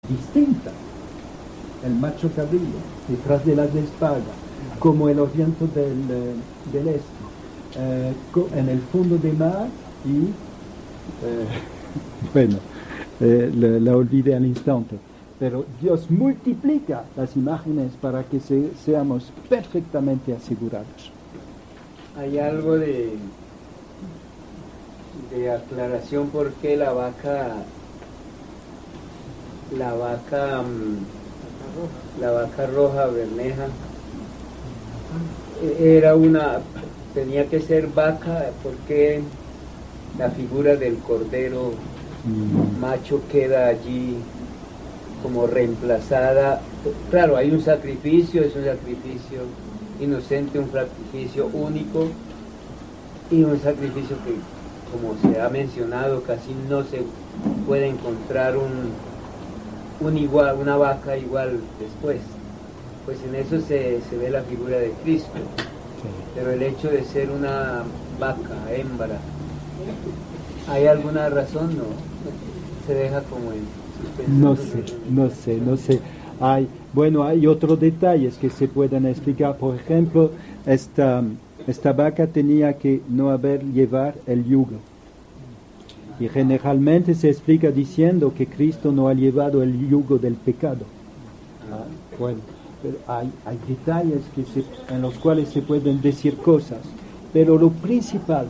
distinta. El macho cabrío, detrás de las espaldas, como el oriente del este, en el fondo del mar y, la olvidé al instante. Pero Dios multiplica las imágenes para que seamos perfectamente asegurados. Hay algo de aclaración por qué la vaca roja bermeja tenía que ser vaca, porque la figura del cordero macho queda allí como reemplazada. Claro, hay un sacrificio, es un sacrificio inocente, un sacrificio único y un sacrificio que, como se ha mencionado, casi no se puede encontrar una vaca igual después. Pues en eso se ve la figura de Cristo, pero el hecho de ser una vaca, hembra, ¿hay alguna razón? No, se deja como en suspensión. No sé. Hay otros detalles que se pueden explicar. Por ejemplo, esta vaca tenía que no llevar el yugo. Y generalmente se explica diciendo que Cristo no ha llevado el yugo del pecado. Pero hay detalles en los cuales se pueden decir cosas. Pero lo principal,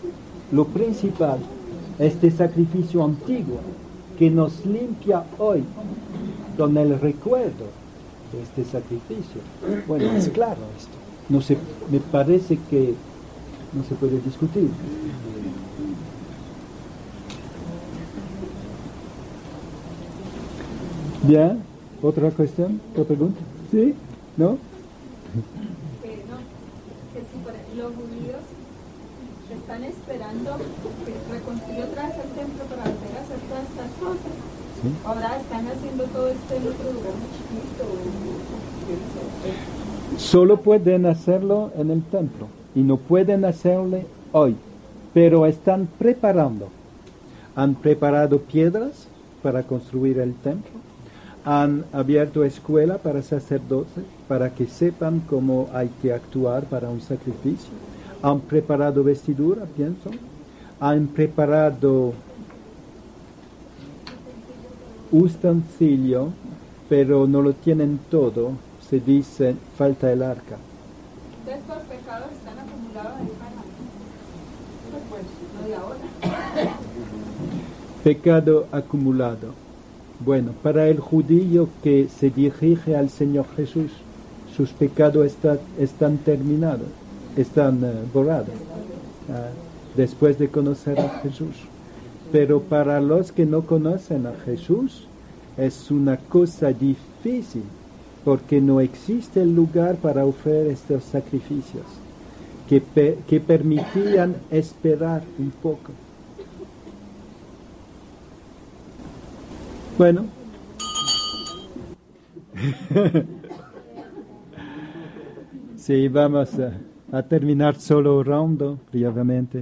este sacrificio antiguo que nos limpia hoy con el recuerdo de este sacrificio. Bueno, es claro esto. Me parece que no se puede discutir. Bien, ¿otra cuestión? ¿Otra pregunta? ¿Sí? ¿No? No, que si los judíos están esperando que reconstruya otra vez el templo para volver a hacer todas estas cosas. ¿Sí? Ahora están haciendo todo esto en otro lugar muy chiquito. Solo pueden hacerlo en el templo y no pueden hacerlo hoy, pero están preparando. Han preparado piedras para construir el templo. Han abierto escuela para sacerdotes, para que sepan cómo hay que actuar para un sacrificio. Han preparado vestidura, pienso. Han preparado utensilio, pero no lo tienen todo. Se dice, falta el arca. Estos pecados están acumulados ahí para no de ahora. Pecado acumulado. Bueno, para el judío que se dirige al Señor Jesús, sus pecados están terminados, están borrados, después de conocer a Jesús. Pero para los que no conocen a Jesús, es una cosa difícil, porque no existe el lugar para ofrecer estos sacrificios, que permitían esperar un poco. Bueno, sí, vamos a terminar solo orando brevemente.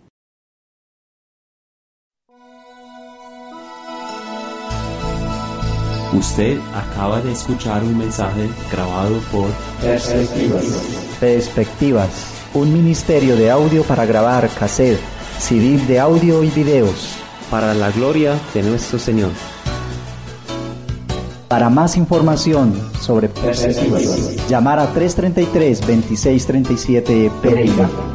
Usted acaba de escuchar un mensaje grabado por Perspectivas, un ministerio de audio para grabar cassette, CD de audio y videos. Para la gloria de nuestro Señor. Para más información sobre Perspectivas, llamar a 333-2637 Pereira.